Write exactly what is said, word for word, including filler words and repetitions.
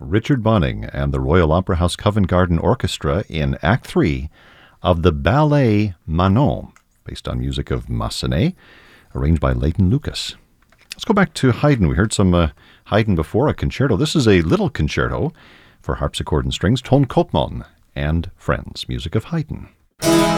Richard Bonning and the Royal Opera House Covent Garden Orchestra in Act three of the ballet Manon, based on music of Massenet, arranged by Leighton Lucas. Let's go back to Haydn. We heard some uh, Haydn before, a concerto. This is a little concerto for harpsichord and strings, Ton Kopman and Friends, music of Haydn.